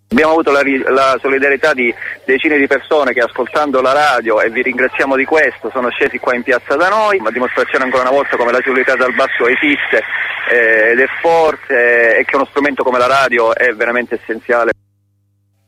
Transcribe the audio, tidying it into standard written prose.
Abbiamo avuto la solidarietà di decine di persone che, ascoltando la radio, e vi ringraziamo di questo, sono scesi qua in piazza da noi, a dimostrazione ancora una volta come la solidarietà dal basso esiste ed è forte, e che uno strumento come la radio è veramente essenziale.